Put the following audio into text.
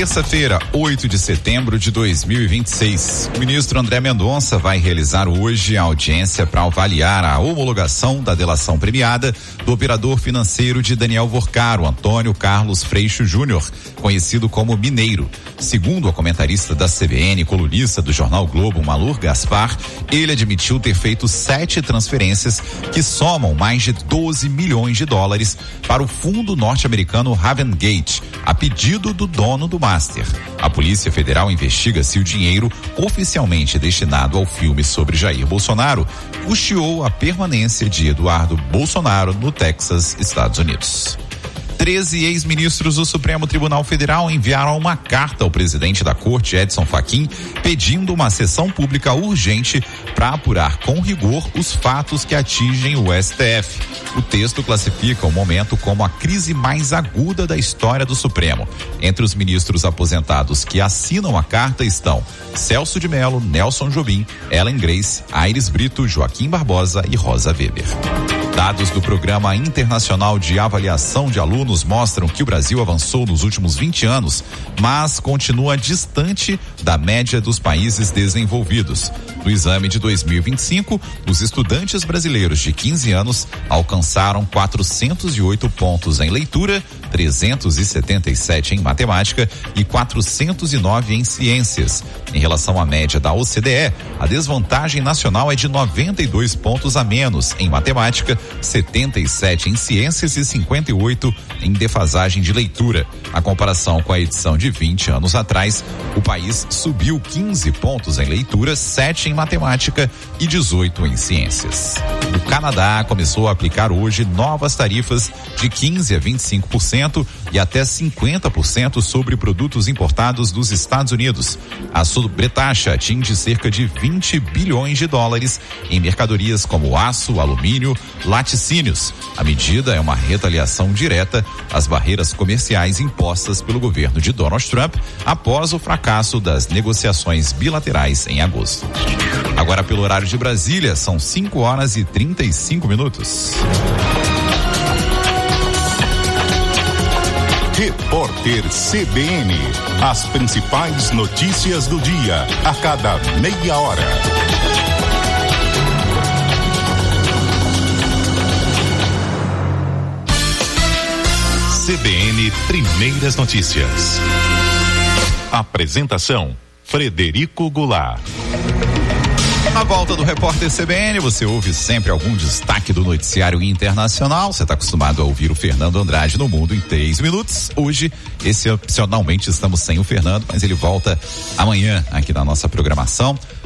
Terça-feira, 8 de setembro de 2026. O ministro André Mendonça vai realizar hoje a audiência para avaliar a homologação da delação premiada do operador financeiro de Daniel Vorcaro, Antônio Carlos Freixo Júnior, conhecido como Mineiro. Segundo a comentarista da CBN, colunista do Jornal Globo, Malur Gaspar, ele admitiu ter feito 7 transferências que somam mais de 12 milhões de dólares para o fundo norte-americano Ravengate, a pedido do dono do Master. A Polícia Federal investiga se o dinheiro oficialmente destinado ao filme sobre Jair Bolsonaro custeou a permanência de Eduardo Bolsonaro no Texas, Estados Unidos. 13 ex-ministros do Supremo Tribunal Federal enviaram uma carta ao presidente da Corte, Edson Fachin, pedindo uma sessão pública urgente para apurar com rigor os fatos que atingem o STF. O texto classifica o momento como a crise mais aguda da história do Supremo. Entre os ministros aposentados que assinam a carta estão Celso de Mello, Nelson Jobim, Ellen Grace, Aires Brito, Joaquim Barbosa e Rosa Weber. Dados do Programa Internacional de Avaliação de Alunos mostram que o Brasil avançou nos últimos 20 anos, mas continua distante da média dos países desenvolvidos. No exame de 2025, os estudantes brasileiros de 15 anos alcançaram 408 pontos em leitura, 377 em matemática e 409 em ciências. Em relação à média da OCDE, a desvantagem nacional é de 92 pontos a menos em matemática, 77 em ciências e 58 em defasagem de leitura. A comparação com a edição de 20 anos atrás, o país subiu 15 pontos em leitura, 7 em matemática e 18 em ciências. O Canadá começou a aplicar hoje novas tarifas de 15% a 25% e até 50% sobre produtos importados dos Estados Unidos. A sobretaxa atinge cerca de 20 bilhões de dólares em mercadorias como aço, alumínio, laticínios. A medida é uma retaliação direta às barreiras comerciais impostas pelo governo de Donald Trump após o fracasso das negociações bilaterais em agosto. Agora, pelo horário de Brasília, são 5 horas e 35 minutos. Repórter CBN. As principais notícias do dia, a cada meia hora. CBN Primeiras Notícias. Apresentação: Frederico Goulart. Na volta do Repórter CBN, você ouve sempre algum destaque do noticiário internacional. Você está acostumado a ouvir o Fernando Andrade no Mundo em 3 minutos. Hoje, excepcionalmente, estamos sem o Fernando, mas ele volta amanhã aqui na nossa programação